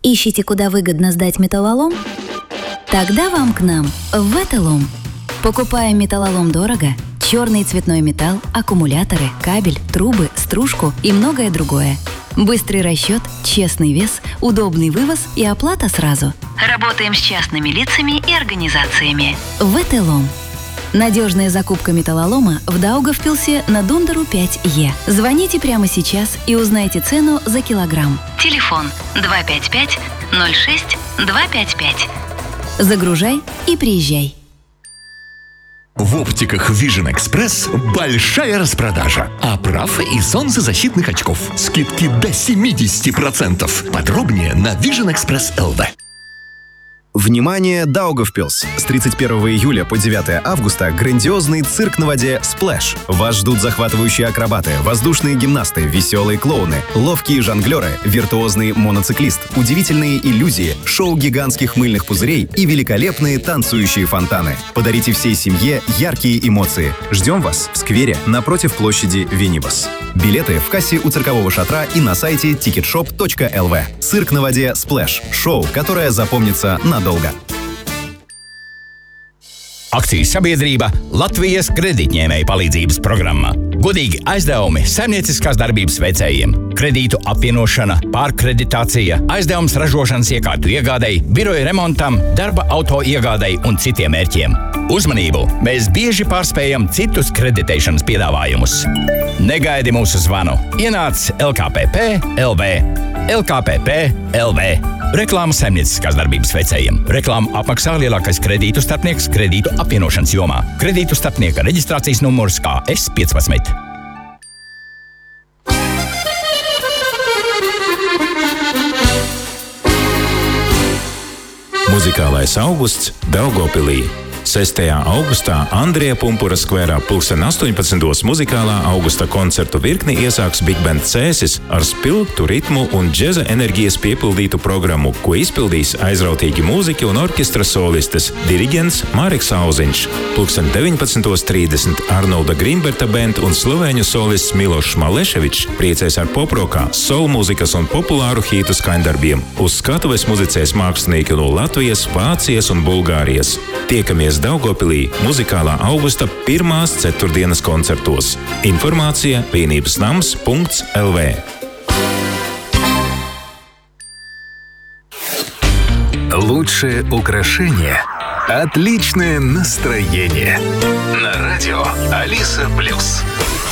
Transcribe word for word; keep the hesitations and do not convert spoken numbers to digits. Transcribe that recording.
Ищите, куда выгодно сдать металлолом? Тогда вам к нам, в Ветелом. Покупаем металлолом дорого, черный и цветной металл, аккумуляторы, кабель, трубы, стружку и многое другое. Быстрый расчет, честный вес, удобный вывоз и оплата сразу. Работаем с частными лицами и организациями. Ветелом. Надежная закупка металлолома в Даугавпилсе на Дундеру пять Е. Звоните прямо сейчас и узнайте цену за килограмм. Телефон два пять пять ноль шесть два пять пять. Загружай и приезжай. В оптиках Vision Express большая распродажа. Оправ и солнцезащитных очков. Скидки до семьдесят процентов. Подробнее на Vision Express эл ви. Внимание, Даугавпилс! С тридцать первого июля по девятое августа грандиозный цирк на воде «Сплэш». Вас ждут захватывающие акробаты, воздушные гимнасты, веселые клоуны, ловкие жонглеры, виртуозный моноциклист, удивительные иллюзии, шоу гигантских мыльных пузырей и великолепные танцующие фонтаны. Подарите всей семье яркие эмоции. Ждем вас в сквере напротив площади Венибас. Билеты в кассе у циркового шатра и на сайте тикетшоп точка эл ви. Цирк на воде «Сплэш» – шоу, которое запомнится надолго. Akcijas sabiedrība Latvijas kredītņēmēju palīdzības programma. Godīgi aizdevumi saimnieciskās darbības veicējiem, kredītu apvienošana, pārkreditācija, aizdevums ražošanas iekārtu iegādei, biroja remontam, darba auto iegādei un citiem mērķiem. Uzmanību! Mēs bieži pārspējam citus kreditēšanas piedāvājumus. Negaidi mūsu zvanu. Ienāc el ka pe pe punkt el vi. el ka pe pe punkt el vi. Reklāma saimnieciskās darbības veicējiem. Reklāmu apmaksā lielākais kredītu starpnieks kredītu apvienošanas jomā. Kredītu starpnieka reģistrācijas numurs K S piecpadsmit. Muzikālais augusts Daugavpilī. sestajā augustā Andrija Pumpura skverā pulksten astoņpadsmitos muzikālā augusta koncertu virkni iesāks Big Band Cēsis ar spilgtu ritmu un džeza enerģijas piepildītu programmu, ko izpildīs aizrautīgi mūziķi un orķestra solistes, diriģents Māriks Auziņš. Pulksten deviņpadsmitos trīsdesmit Arnolda Grimberta band un slovēņu solists Milošs Maleševičs priecēs ar poprokā, soul mūzikas un populāru hītu skaņdarbiem. Uz skatuves muzicēs mākslinieki no Latvijas, Vācijas un Bulgārijas. Tiekamies Daugavpilī muzikālā augusta pirmās ceturtdienas koncertos. Informācija vienībasnams punkts el vi. Лучшее украшение – отличное настроение. На радио Алиса Плюс.